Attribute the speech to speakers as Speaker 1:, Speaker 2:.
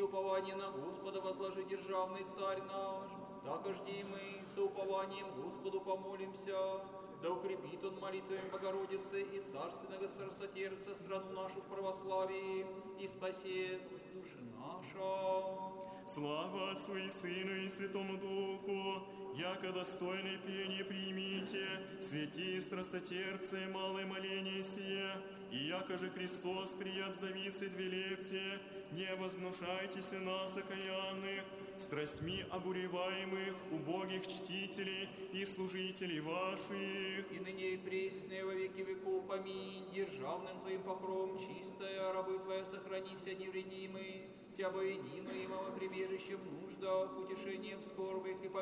Speaker 1: упование на Господа возложи державный царь наш, так жди мы, с упованием Господу помолимся, да укрепит Он молитвами Богородицы и царственного страстотерпца страну нашу в православии, и спасет души наша.
Speaker 2: Слава Отцу и Сыну и Святому Духу, яко достойное пение примите, святи страстотерпцы, малое моление сие, и яко же Христос прият вдовицы двелепте, не возгнушайтесь нас, окаянных, страстьми обуреваемых, убогих чтителей и служителей ваших.
Speaker 1: И ныне и пресне во веки веков поминь, державным Твоим покровом чистая, рабы Твоя сохрани вся невредимы, Тя во едино имamo прибежище в нуждах, утешением в скорбях и